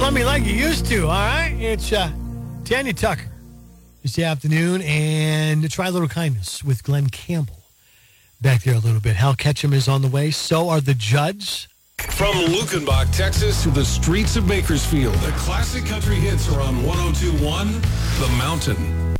love me like you used to, all right? It's Tanya Tucker this afternoon, and try a little kindness with Glenn Campbell back there a little bit. Hal Ketchum is on the way. So are the Judds. From Lukenbach, Texas, to the streets of Bakersfield, the classic country hits are on 102.1 The Mountain.